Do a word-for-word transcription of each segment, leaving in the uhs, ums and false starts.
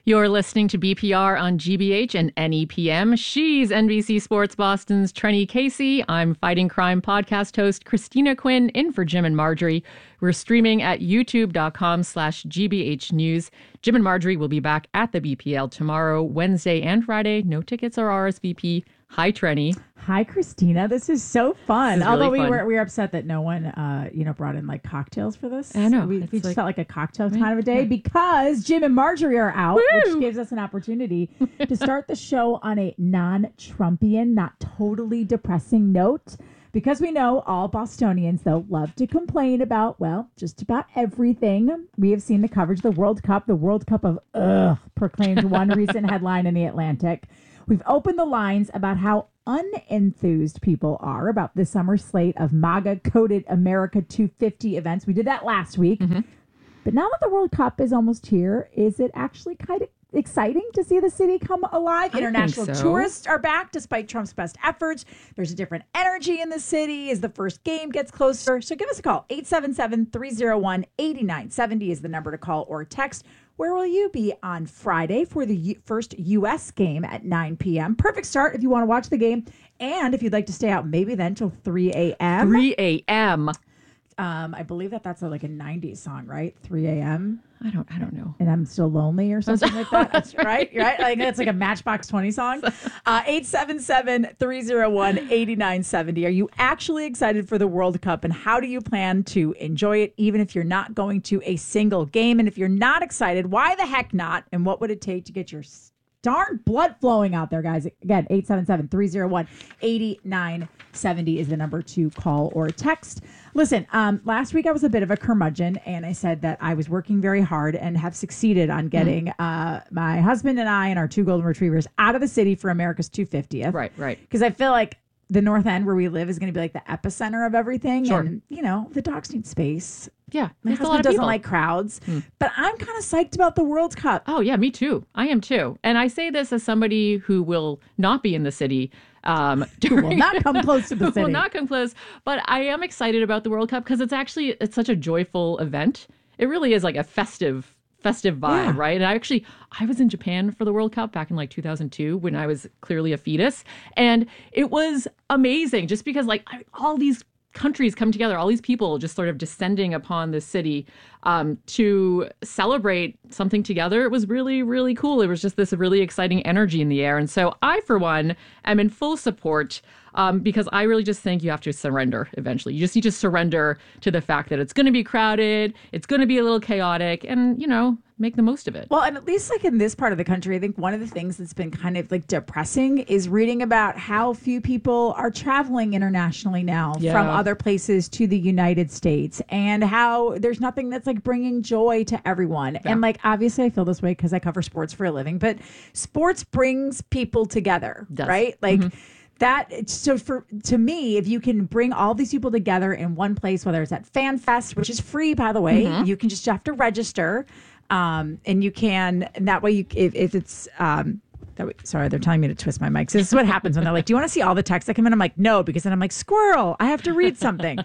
You're listening to B P R on G B H and N E P M. She's N B C Sports Boston's Trenny Casey. I'm Fighting Crime podcast host Christina Quinn, in for Jim and Marjorie. We're streaming at youtube.com slash GBH News. Jim and Marjorie will be back at the B P L tomorrow, Wednesday and Friday. No tickets or R S V P. Hi, Trenny. Hi, Christina. This is so fun. Is Although really we fun. were we were upset that no one, uh, you know, brought in like cocktails for this. I know. We, It's we just like- felt like a cocktail Right, kind of a day yeah. because Jim and Marjorie are out, Woo! which gives us an opportunity to start the show on a non-Trumpian, not totally depressing note. Because we know all Bostonians, though, love to complain about, well, just about everything. We have seen the coverage of the World Cup. The World Cup of ugh proclaimed one recent headline in The Atlantic. We've opened the lines about how unenthused people are about the summer slate of MAGA-coded America two fifty events. We did that last week. Mm-hmm. But now that the World Cup is almost here, is it actually kind of exciting to see the city come alive? I think International so. tourists are back despite Trump's best efforts. There's a different energy in the city as the first game gets closer. So give us a call. eight seven seven, three oh one, eight nine seven oh is the number to call or text. Where will you be on Friday for the U- first U S game at nine p.m.? Perfect start if you want to watch the game. And if you'd like to stay out maybe then till three a.m. three a.m. Um, I believe that that's a, like a nineties song, right? three a.m. I don't I don't know. And I'm still lonely or something like that. That's right. Right. Like that's like a Matchbox twenty song. Uh, eight seven seven, three oh one, eight nine seven oh. Are you actually excited for the World Cup? And how do you plan to enjoy it, even if you're not going to a single game? And if you're not excited, why the heck not? And what would it take to get your darn blood flowing out there, guys? Again, eight seven seven, three oh one, eight nine seven oh is the number to call or text. Listen, um, last week I was a bit of a curmudgeon, and I said that I was working very hard and have succeeded on getting mm. uh, my husband and I and our two golden retrievers out of the city for America's two hundred fiftieth. Right, right. Because I feel like the North End where we live is going to be like the epicenter of everything. Sure. And, you know, the dogs need space. Yeah, My there's a husband lot of doesn't people. like crowds, Hmm. but I'm kind of psyched about the World Cup. Oh, yeah, me too. I am too. And I say this as somebody who will not be in the city. Um, Who will not come close to the who city. will not come close. But I am excited about the World Cup because it's actually, it's such a joyful event. It really is like a festive, festive vibe, Yeah. right? And I actually, I was in Japan for the World Cup back in like two thousand two when I was clearly a fetus. And it was amazing just because like I, all these countries come together, all these people just sort of descending upon the city um, to celebrate something together. It was really, really cool. It was just this really exciting energy in the air. And so I, for one, am in full support um, because I really just think you have to surrender eventually. You just need to surrender to the fact that it's going to be crowded, it's going to be a little chaotic, and, you know, make the most of it. Well, and at least like in this part of the country, I think one of the things that's been kind of like depressing is reading about how few people are traveling internationally now Yeah. from other places to the United States, and how there's nothing that's like bringing joy to everyone. Yeah. And like, obviously I feel this way because I cover sports for a living, but sports brings people together, Does. right? Like, Mhm. that so for to me, if you can bring all these people together in one place, whether it's at Fan Fest, which is free by the way, Mhm. you can just have to register, um, and you can and that way you if, if it's um, that way, sorry, they're telling me to twist my mic. So this is what happens when they're like, "Do you want to see all the texts that come in?" I'm like, "No," because then I'm like, "Squirrel, I have to read something."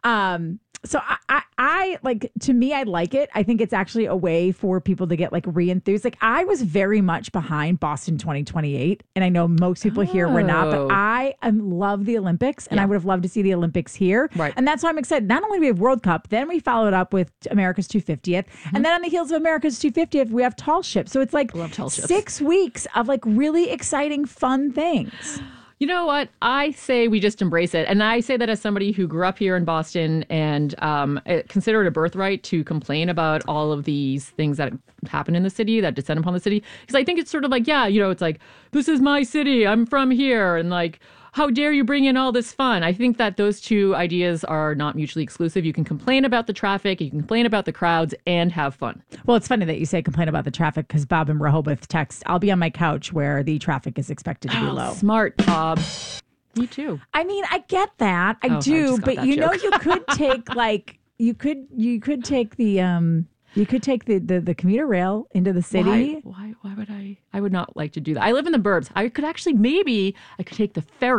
um, so I, I, I like to me, I like it. I think it's actually a way for people to get like re-enthused. Like I was very much behind Boston twenty twenty-eight, and I know most people here were not, Oh. but I um, love the Olympics, and Yeah. I would have loved to see the Olympics here. Right. And that's why I'm excited. Not only do we have World Cup, then we followed up with America's two hundred fiftieth, Mm-hmm. and then on the heels of America's two hundred fiftieth, we have Tall Ships. So it's like Love Tall Ships. six weeks of like really exciting, fun things. You know what? I say we just embrace it. And I say that as somebody who grew up here in Boston and um, it- consider it a birthright to complain about all of these things that happen in the city, that descend upon the city. Because I think it's sort of like, yeah, you know, it's like, this is my city. I'm from here. And like, how dare you bring in all this fun? I think that those two ideas are not mutually exclusive. You can complain about the traffic, you can complain about the crowds, and have fun. Well, it's funny that you say complain about the traffic because Bob in Rehoboth text, I'll be on my couch where the traffic is expected to be low. Smart, Bob. Me too. I mean, I get that. I Oh, I do, just got but that you know joke. you could take like you could you could take the um you could take the the, the commuter rail into the city. Why, why? Why would I? I would not like to do that. I live in the burbs. I could actually maybe I could take the ferry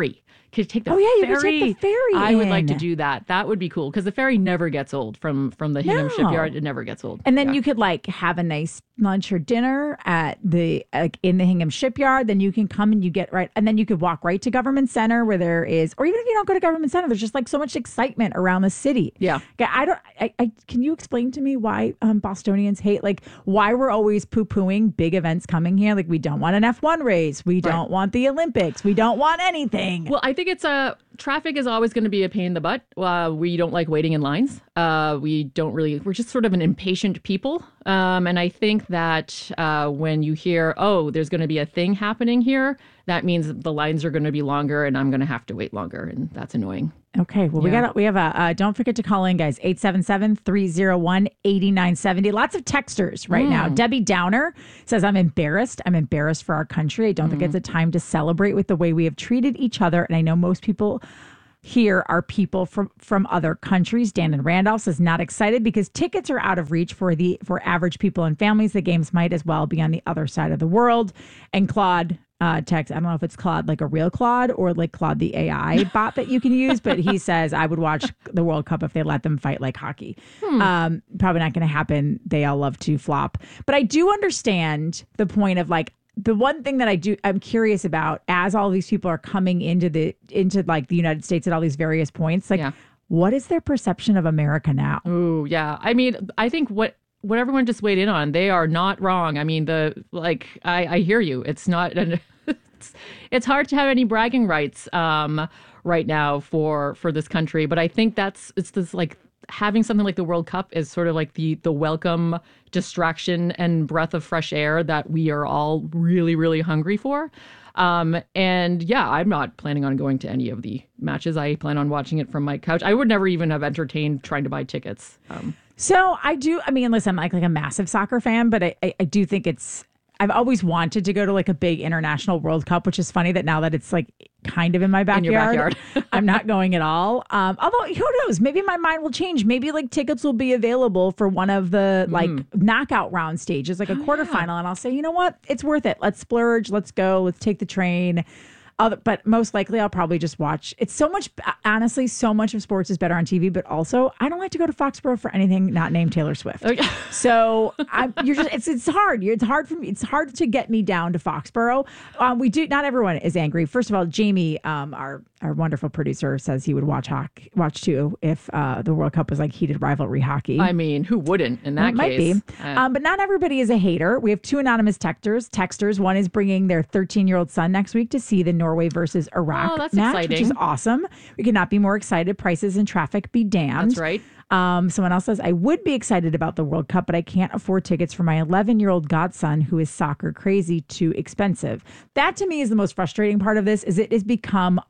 could take the Oh, yeah, you ferry. could take the ferry I would like to in. do that. That would be cool because the ferry never gets old from from the Hingham No. shipyard. It never gets old. And then Yeah. you could like have a nice lunch or dinner at the like in the Hingham shipyard. Then you can come and you get right, and then you could walk right to Government Center where there is, or even if you don't go to Government Center, there's just like so much excitement around the city. Yeah. Okay, I don't. I, I can you explain to me why um, Bostonians hate like why we're always poo pooing big events coming here? Like we don't want an F one race, we don't Right. want the Olympics, we don't want anything. Well, I think it's a traffic is always going to be a pain in the butt. Uh, we don't like waiting in lines. Uh, we don't really. We're just sort of an impatient people. Um, and I think that uh, when you hear, oh, there's going to be a thing happening here, that means the lines are going to be longer, and I'm going to have to wait longer, and that's annoying. Okay, well, we Yeah. got we have a uh, don't forget to call in, guys. eight seven seven, three oh one, eight nine seven oh. Lots of texters right now. Debbie Downer says, I'm embarrassed. I'm embarrassed for our country. I don't think it's a time to celebrate with the way we have treated each other. And I know most people here are people from from other countries. Dan and Randolph says not excited because tickets are out of reach for the for average people and families. The games might as well be on the other side of the world. And Claude uh, text, I don't know if it's Claude like a real Claude or like Claude the A I bot that you can use, but he says I would watch the World Cup if they let them fight like hockey. Hmm. Um, probably not going to happen. They all love to flop, but I do understand the point of like. The one thing that I do, I'm curious about as all these people are coming into the, into like the United States at all these various points, like Yeah. what is their perception of America now? Ooh, yeah. I mean, I think what what everyone just weighed in on, they are not wrong. I mean, the like, I, I hear you. It's not. It's, it's hard to have any bragging rights um, right now for for this country, but I think that's it's this like having something like the World Cup is sort of like the the welcome distraction and breath of fresh air that we are all really really hungry for. Um, and yeah, I'm not planning on going to any of the matches. I plan on watching it from my couch. I would never even have entertained trying to buy tickets. Um, So I do, I mean, listen, I'm like, like a massive soccer fan, but I, I, I do think it's, I've always wanted to go to like a big international World Cup, which is funny that now that it's like kind of in my backyard, In your backyard. I'm not going at all. Um, although who knows, maybe my mind will change. Maybe like tickets will be available for one of the like knockout round stages, like a quarterfinal. And I'll say, you know what? It's worth it. Let's splurge. Let's go. Let's take the train. Other, but most likely I'll probably just watch. It's so much, honestly, so much of sports is better on T V, but also I don't like to go to Foxborough for anything not named Taylor Swift. Okay. So I'm, you're just, it's, it's hard. It's hard for me. It's hard to get me down to Foxborough. Um, we do, not everyone is angry. First of all, Jamie, um, our, our wonderful producer says he would watch hockey, watch too if uh, the World Cup was like heated rivalry hockey. I mean, who wouldn't in that It might case? be. Uh, Um, but not everybody is a hater. We have two anonymous texters. Texters. One is bringing their thirteen-year-old son next week to see the Norway versus Iraq Oh, that's match, which exciting. is awesome. We could not be more excited. Prices and traffic be damned. That's right. Um, someone else says, I would be excited about the World Cup, but I can't afford tickets for my eleven-year-old godson who is soccer crazy, too expensive. That to me is the most frustrating part of this, is it has become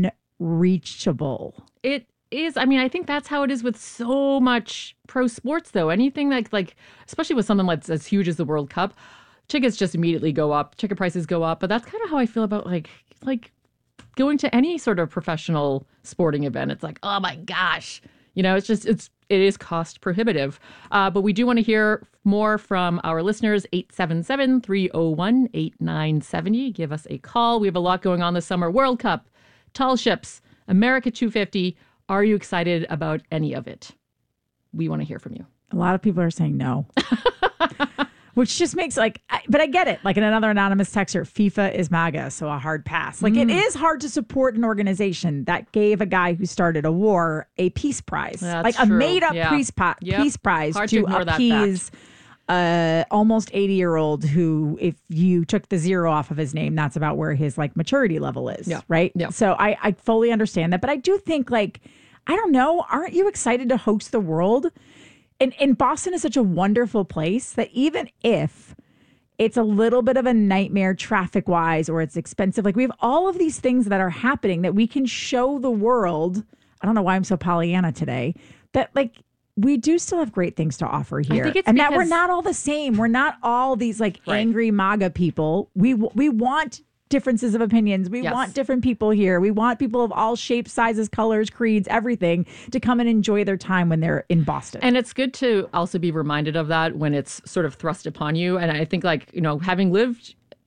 unreachable. It is. I mean, I think that's how it is with so much pro sports, though. Anything like, like, especially with something that's as huge as the World Cup, tickets just immediately go up. Ticket prices go up. But that's kind of how I feel about like, like going to any sort of professional sporting event. It's like, oh my gosh, you know, it's just, it's, it is cost prohibitive. Uh, but we do want to hear more from our listeners. Eight seven seven, three oh one, eight nine seven oh. Give us a call. We have a lot going on this summer. World Cup, tall ships, America two fifty. Are you excited about any of it? We want to hear from you. A lot of people are saying no. Which just makes like, I, but I get it. Like in another anonymous texter, FIFA is MAGA, so a hard pass. Like it is hard to support an organization that gave a guy who started a war a peace prize, That's like a true. made up Yeah. peace, po- Yep. peace prize Hard to to ignore that appease uh almost eighty year old who, if you took the zero off of his name, that's about where his like maturity level is. Yeah. Right. Yeah. So I, I fully understand that. But I do think like, I don't know, aren't you excited to host the world? And, and Boston is such a wonderful place that even if it's a little bit of a nightmare traffic wise, or it's expensive, like we have all of these things that are happening that we can show the world. I don't know why I'm so Pollyanna today, that like we do still have great things to offer here. think it's and that we're because- not all the same. We're not all these like Right. angry MAGA people. We we want differences of opinions. We Yes. want different people here. We want people of all shapes, sizes, colors, creeds, everything to come and enjoy their time when they're in Boston. And it's good to also be reminded of that when it's sort of thrust upon you. And I think, like, you know, having lived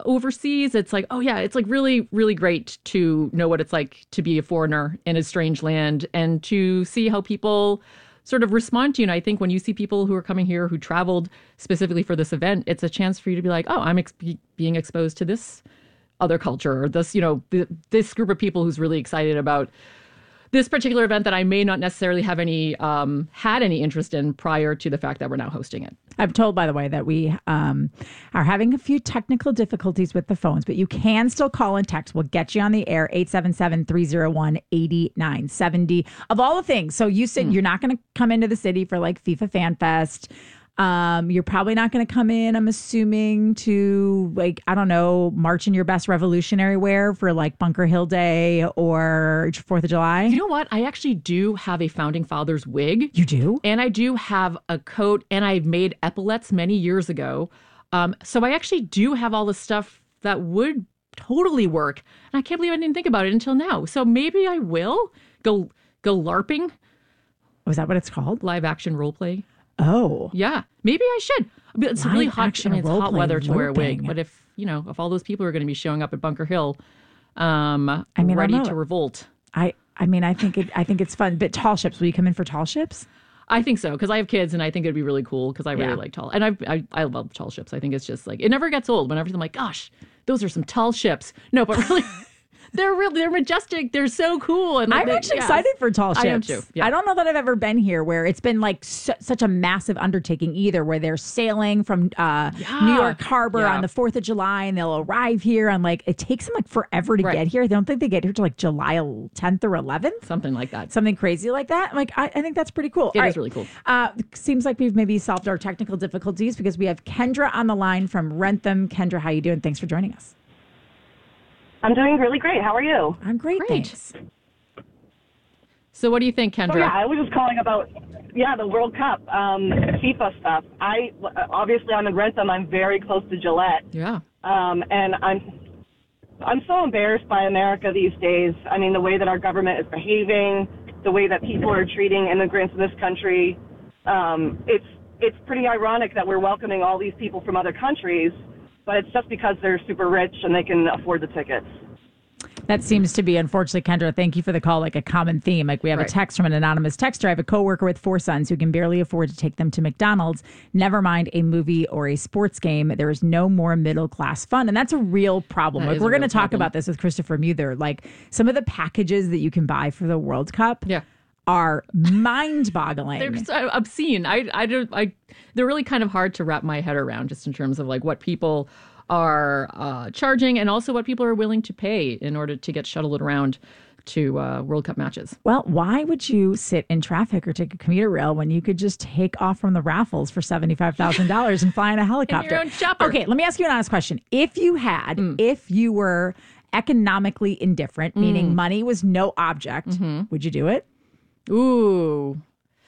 overseas, it's like, oh yeah, it's like really, really great to know what it's like to be a foreigner in a strange land and to see how people sort of respond to you. And I think when you see people who are coming here who traveled specifically for this event, it's a chance for you to be like, oh, I'm ex- being exposed to this other culture or this, you know, th- this group of people who's really excited about this particular event that I may not necessarily have any, um, had any interest in prior to the fact that we're now hosting it. I'm told, by the way, that we um, are having a few technical difficulties with the phones, but you can still call and text. We'll get you on the air, eight seven seven, three oh one, eight nine seven oh. Of all the things. So you said mm. you're not going to come into the city for like FIFA Fan Fest. Um, you're probably not going to come in, I'm assuming, to like, I don't know, march in your best revolutionary wear for like Bunker Hill Day or fourth of July. You know what? I actually do have a Founding Fathers wig. You do? And I do have a coat, and I made epaulets many years ago. Um, so I actually do have all the stuff that would totally work. And I can't believe I didn't think about it until now. So maybe I will go go LARPing. Was that what it's called? Live action role play. Oh. Yeah, maybe I should. I mean, it's Live really hot. I mean, it's hot weather to wear a wig. LARPing. But if, you know, if all those people are going to be showing up at Bunker Hill, um, I mean, ready I to revolt. I, I mean, I think it, I think it's fun. But tall ships, will you come in for tall ships? I think so, because I have kids, and I think it'd be really cool, because I really Yeah. like tall. And I, I I love tall ships. I think it's just like, it never gets old. Whenever I'm like, gosh, those are some tall ships. No, but really, they're really, they're majestic. They're so cool. And like, I'm they, actually yeah. excited for tall ships. I am too. Yeah. I don't know that I've ever been here where it's been like su- such a massive undertaking either, where they're sailing from uh, Yeah. New York Harbor Yeah. on the fourth of July and they'll arrive here on like, it takes them like forever to Right. get here. They don't think they get here till like July tenth or eleventh. Something like that. Something crazy like that. Like, I, I think that's pretty cool. It All is right. really cool. Uh, seems like we've maybe solved our technical difficulties because we have Kendra on the line from Rentham. Kendra, how you doing? Thanks for joining us. I'm doing really great. How are you? I'm great, Great. thanks. So what do you think, Kendra? So, yeah, I was just calling about, yeah, the World Cup, um, FIFA stuff. I, obviously, I'm in Rentham. I'm very close to Gillette. Yeah. Um, and I'm, I'm so embarrassed by America these days. I mean, the way that our government is behaving, the way that people are treating immigrants in this country. Um, it's, it's pretty ironic that we're welcoming all these people from other countries, but it's just because they're super rich and they can afford the tickets. That seems to be, unfortunately, Kendra, thank you for the call, like a common theme. Like we have Right. a text from an anonymous texter. I have a coworker with four sons who can barely afford to take them to McDonald's, never mind a movie or a sports game. There is no more middle class fun. And that's a real problem. That Like is a we're going to real talk problem. about this with Christopher Muther. Like some of the packages that you can buy for the World Cup Yeah. are mind boggling. They're so obscene. I, I don't, I, they're really kind of hard to wrap my head around, just in terms of like what people are uh, charging and also what people are willing to pay in order to get shuttled around to uh, World Cup matches. Well, why would you sit in traffic or take a commuter rail when you could just take off from the raffles for seventy-five thousand dollars and fly in a helicopter? own chopper. Okay, let me ask you an honest question. If you had, Mm. if you were economically indifferent, meaning Mm. money was no object, Mm-hmm. would you do it? Ooh.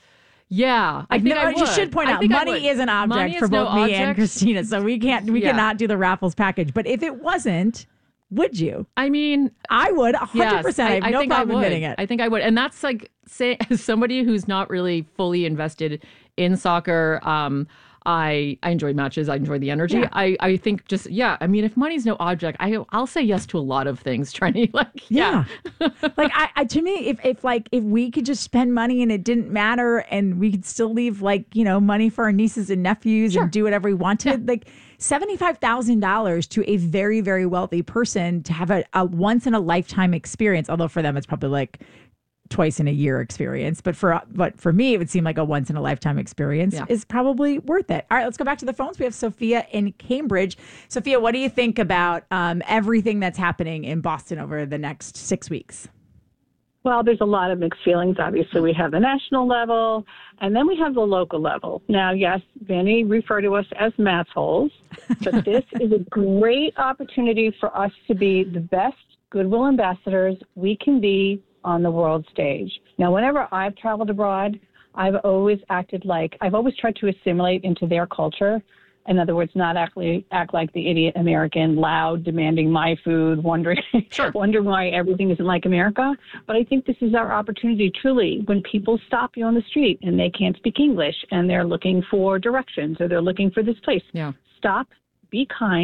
Yeah, I Like, think no, I you would. should point I out think I money would. is an object Money for is no both me and object. Christina, so we can't we Yeah. cannot do the raffles package. But if it wasn't, would you? I mean, I would, one hundred yes, percent. I have no think I problem would. admitting it. I think I would. And that's like, say, as somebody who's not really fully invested in soccer, um, I, I enjoy matches. I enjoy the energy. Yeah. I, I think just, yeah, I mean, if money's no object, I, I'll say yes to a lot of things, trying to like, yeah. Yeah. like I, I to me, if if like if we could just spend money and it didn't matter and we could still leave like, you know, money for our nieces and nephews Sure. and do whatever we wanted, like seventy-five thousand dollars to a very, very wealthy person to have a, a once in a lifetime experience, although for them it's probably like twice in a year experience, but for but for me it would seem like a once in a lifetime experience Yeah. is probably worth it. All right, let's go back to the phones. We have Sophia in Cambridge. Sophia, what do you think about um, everything that's happening in Boston over the next six weeks? Well, there's a lot of mixed feelings. Obviously, we have the national level, and then we have the local level. Now, yes, Vanny referred to us as math holes, but this is a great opportunity for us to be the best goodwill ambassadors we can be on the world stage. Now, whenever I've traveled abroad, I've always acted like, I've always tried to assimilate into their culture. In other words, not act, act like the idiot American, loud, demanding my food, wondering, Sure. wondering why everything isn't like America. But I think this is our opportunity, truly, when people stop you on the street and they can't speak English and they're looking for directions or they're looking for this place. Yeah. Stop, be kind,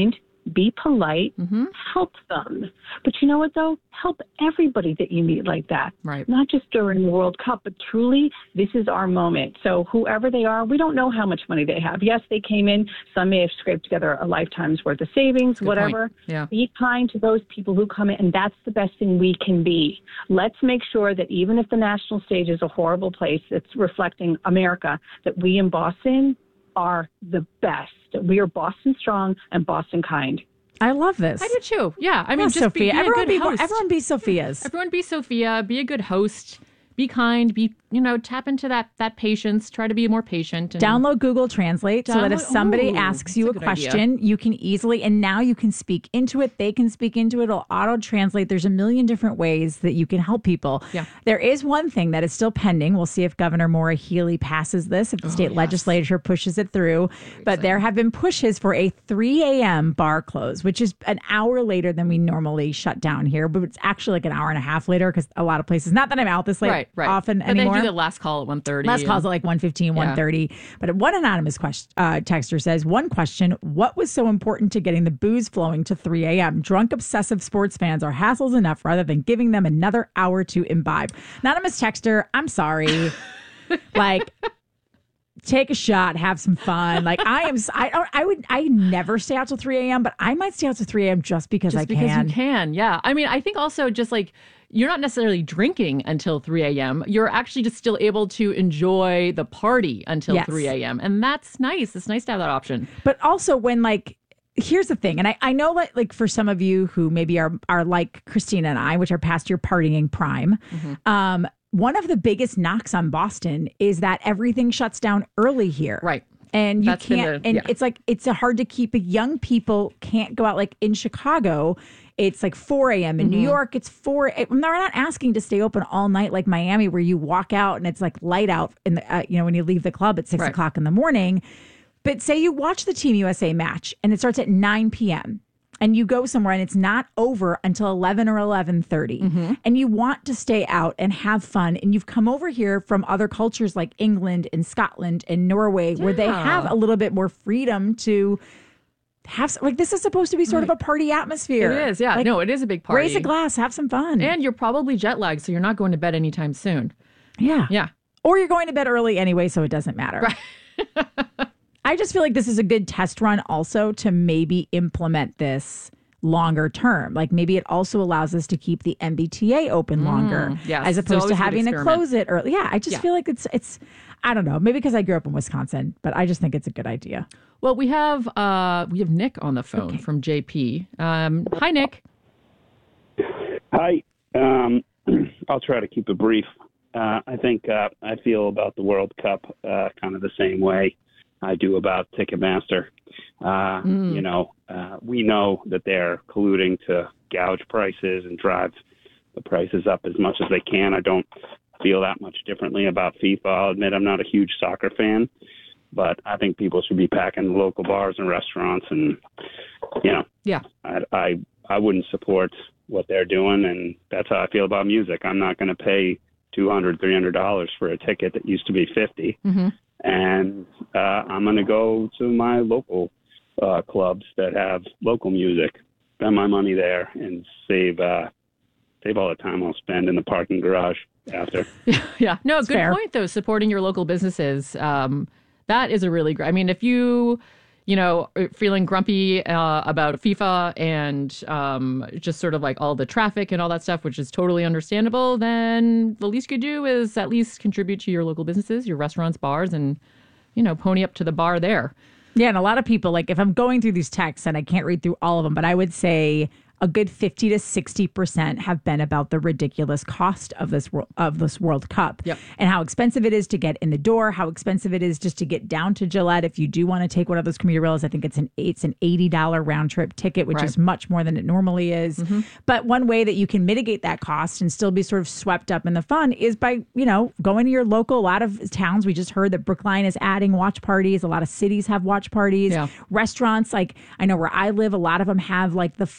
be polite, mm-hmm. help them. But you know what, though? Help everybody that you meet like that. Right. Not just during the World Cup, but truly, this is our moment. So whoever they are, we don't know how much money they have. Yes, they came in. Some may have scraped together a lifetime's worth of savings, Good whatever. point. Yeah. Be kind to those people who come in, and that's the best thing we can be. Let's make sure that even if the national stage is a horrible place that's reflecting America, that we in Boston are the best. We are Boston strong and Boston kind. I love this. I do too. Yeah. I mean, Yeah, just Sophia. be, be everyone a good be host. everyone be Sophia's. Everyone be Sophia. Be a good host. Be kind. Be, you know, tap into that that patience. Try to be more patient. And Download Google Translate so that if Download- somebody Ooh, asks you a, that's a good question, you can easily, and now you can speak into it. They can speak into it. It'll auto translate. There's a million different ways that you can help people. Yeah. There is one thing that is still pending. We'll see if Governor Maura Healey passes this, if the state yes. legislature pushes it through. But there have been pushes for a three a.m. bar close, which is an hour later than we normally shut down here. But it's actually like an hour and a half later because a lot of places, not that I'm out this late Right, right. often but anymore. they do the last call at one thirty. Last calls at like one fifteen, one thirty. But one anonymous question, uh, texter says, one question, what was so important to getting the booze flowing to three a.m.? Drunk, obsessive sports fans are hassles enough rather than giving them another hour to imbibe. Anonymous texter, I'm sorry. like, take a shot, have some fun. Like, I am, I don't, I would, I never stay out till three a.m., but I might stay out till three a.m. just because Just I because can. you can. Yeah. I mean, I think also just like, you're not necessarily drinking until three a.m. You're actually just still able to enjoy the party until Yes. three a.m. And that's nice. It's nice to have that option. But also when like, here's the thing, and I, I know like, like for some of you who maybe are are like Christina and I, which are past your partying prime, Mm-hmm. um, one of the biggest knocks on Boston is that everything shuts down early here. Right. And you That's been can't, the- and yeah. it's like, it's hard to keep young people can't go out. Like in Chicago, it's like four a.m. In Mm-hmm. New York, it's four. They're not asking to stay open all night like Miami, where you walk out and it's like light out in the, uh, you know, when you leave the club at six Right. o'clock in the morning. But say you watch the Team U S A match and it starts at nine p.m. and you go somewhere and it's not over until eleven or eleven thirty, Mm-hmm. and you want to stay out and have fun, and you've come over here from other cultures like England and Scotland and Norway where they Yeah. have a little bit more freedom to have, like, this is supposed to be sort of a party atmosphere. It is. Yeah. Like, no, it is a big party. raise a glass, have some fun. And you're probably jet lagged, so you're not going to bed anytime soon. yeah. Yeah. Or you're going to bed early anyway, so it doesn't matter. Right. I just feel like this is a good test run also to maybe implement this longer term. Like maybe it also allows us to keep the M B T A open longer yes. as It's opposed to always a good having to experiment. close it early. Yeah, I just Yeah. feel like it's, it's, I don't know, maybe because I grew up in Wisconsin, but I just think it's a good idea. Well, we have uh we have Nick on the phone from J P. Um, hi, Nick. Hi. Um, I'll try to keep it brief. Uh, I think uh, I feel about the World Cup uh, kind of the same way I do about Ticketmaster. Uh, Mm. You know, uh, we know that they're colluding to gouge prices and drive the prices up as much as they can. I don't feel that much differently about FIFA. I'll admit I'm not a huge soccer fan, but I think people should be packing local bars and restaurants, and you know, Yeah. I I, I wouldn't support what they're doing, and that's how I feel about music. I'm not going to pay two hundred, three hundred dollars for a ticket that used to be fifty, Mm-hmm. and uh, I'm going to go to my local uh, clubs that have local music, spend my money there, and save uh, save all the time I'll spend in the parking garage after. Yeah. No, good fair. point, though. Supporting your local businesses. Um, that is a really great. I mean, if you, you know, are feeling grumpy uh, about FIFA and um, just sort of like all the traffic and all that stuff, which is totally understandable, then the least you could do is at least contribute to your local businesses, your restaurants, bars, and, you know, pony up to the bar there. Yeah, and a lot of people, like if I'm going through these texts, and I can't read through all of them, but I would say a good fifty to sixty percent have been about the ridiculous cost of this wor- of this World Cup. Yep. And how expensive it is to get in the door, how expensive it is just to get down to Gillette. If you do want to take one of those commuter rails, I think it's an it's an eighty dollars round trip ticket, which Right. is much more than it normally is. But one way that you can mitigate that cost and still be sort of swept up in the fun is by, you know, going to your local. A lot of towns, we just heard that Brookline is adding watch parties. A lot of cities have watch parties. Yeah. Restaurants, like I know where I live, a lot of them have like the flags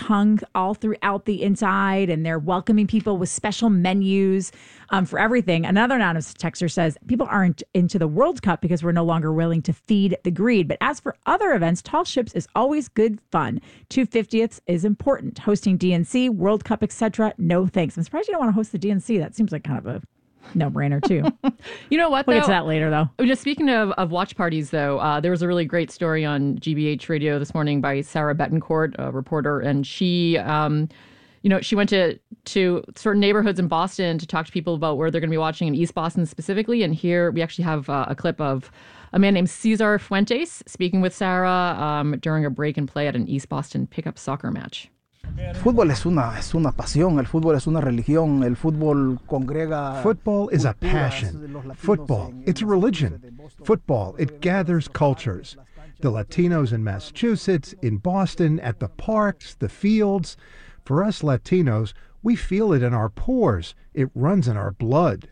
hung all throughout the inside, and they're welcoming people with special menus um, for everything. Another anonymous texter says people aren't into the World Cup because we're no longer willing to feed the greed. But as for other events, Tall Ships is always good fun. two fiftieths is important. Hosting D N C, World Cup, et cetera. No thanks. I'm surprised you don't want to host the D N C. That seems like kind of a no-brainer, too. You know what, though? We'll get to that later, though. Just speaking of, of watch parties, though, uh, there was a really great story on G B H Radio this morning by Sarah Betancourt, a reporter, and she, um, you know, she went to, to certain neighborhoods in Boston to talk to people about where they're going to be watching in East Boston specifically, and here we actually have uh, a clip of a man named Cesar Fuentes speaking with Sarah um, during a break and play at an East Boston pickup soccer match. Fútbol es una es una pasión, el fútbol es una religión, el fútbol congrega. Football is a passion. Football, it's a religion. Football, it gathers cultures. The Latinos in Massachusetts, in Boston, at the parks, the fields. For us Latinos, we feel it in our pores. It runs in our blood.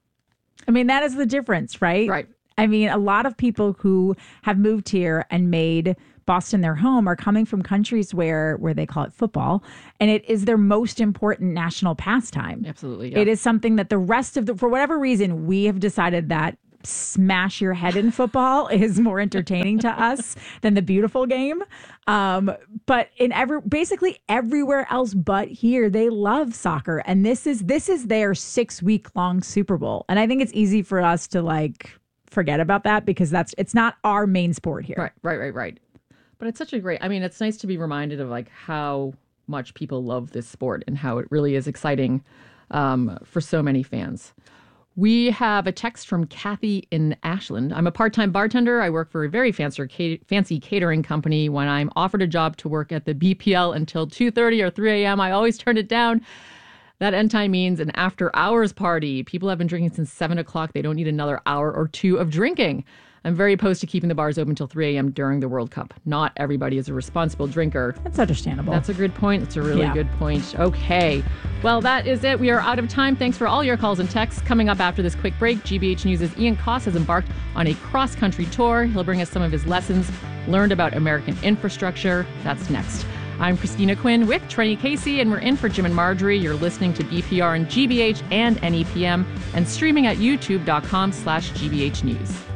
I mean, that is the difference, right? Right. I mean, a lot of people who have moved here and made Boston their home are coming from countries where where they call it football, and it is their most important national pastime. Absolutely. Yeah. It is something that the rest of the, for whatever reason, we have decided that smash your head in football is more entertaining to us than the beautiful game. Um, but in every, basically everywhere else but here, they love soccer. And this is, this is their six week long Super Bowl. And I think it's easy for us to like forget about that because that's, it's not our main sport here. Right, right, right, right. But it's such a great, I mean, it's nice to be reminded of like how much people love this sport and how it really is exciting um, for so many fans. We have a text from Kathy in Ashland. I'm a part-time bartender. I work for a very fancy, fancy catering company. When I'm offered a job to work at the B P L until two thirty or three a.m., I always turn it down. That end time means an after-hours party. People have been drinking since seven o'clock. They don't need another hour or two of drinking. I'm very opposed to keeping the bars open until three a.m. during the World Cup. Not everybody is a responsible drinker. That's understandable. That's a good point. It's a really Yeah. good point. Okay. Well, that is it. We are out of time. Thanks for all your calls and texts. Coming up after this quick break, G B H News' Ian Koss has embarked on a cross-country tour. He'll bring us some of his lessons learned about American infrastructure. That's next. I'm Christina Quinn with Trenny Casey, and we're in for Jim and Marjorie. You're listening to B P R and G B H and N E P M and streaming at youtube.com slash GBH News.